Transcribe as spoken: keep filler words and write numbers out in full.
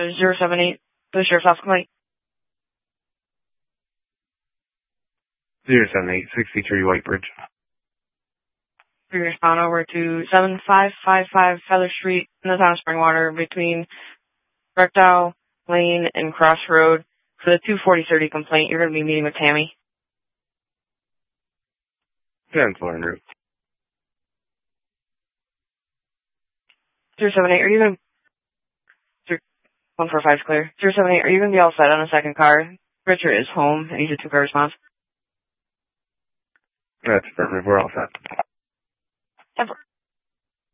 to zero seven eight for the sheriff's office complaint. zero seven eight, sixty-three White Bridge. We respond over to seven five five five Feather Street in the town of Springwater between Rectile Lane and Crossroad for the two forty thirty complaint. You're going to be meeting with Tammy. ten floor en route. zero seven eight, are you going to... one four five is clear. zero seven eight, are you going to be all set on a second car? Richard is home, and he's a two-car response. That's perfect. We're all set. Ever.